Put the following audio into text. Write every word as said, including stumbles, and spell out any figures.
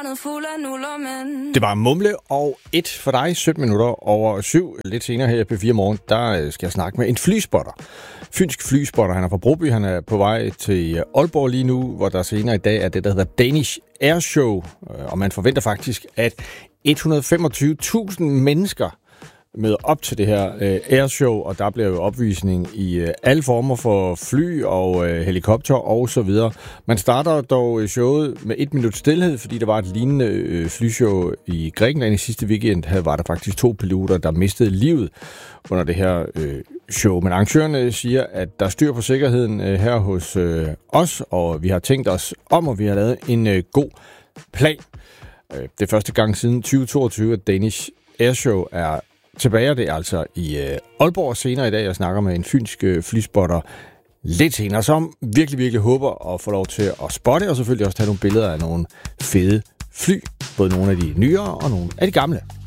hjørnet fuld af nuller, men... Det var Mumle og et for dig, sytten minutter over syv. Lidt senere her i P fire Morgen, der skal jeg snakke med en flyspotter. Fynsk flyspotter. Han er fra Broby, han er på vej til Aalborg lige nu, hvor der senere i dag er det, der hedder Danish Air Show. Og man forventer faktisk, at et hundrede og femogtyve tusind mennesker møder op til det her øh, airshow, og der bliver jo opvisning i øh, alle former for fly og øh, helikopter og så videre. Man starter dog showet med et minut stilhed, fordi der var et lignende øh, flyshow i Grækenland i sidste weekend. Her var der faktisk to piloter, der mistede livet under det her øh, show. Men arrangørerne siger, at der er styr på sikkerheden øh, her hos øh, os, og vi har tænkt os om, og vi har lavet en øh, god plan. Øh, det er første gang siden tyve toogtyve, at Danish Airshow er tilbage. Det er altså i øh, Aalborg senere i dag. Jeg snakker med en fynsk øh, flyspotter lidt senere, som virkelig, virkelig håber at få lov til at spotte, og selvfølgelig også tage nogle billeder af nogle fede fly. Både nogle af de nyere og nogle af de gamle.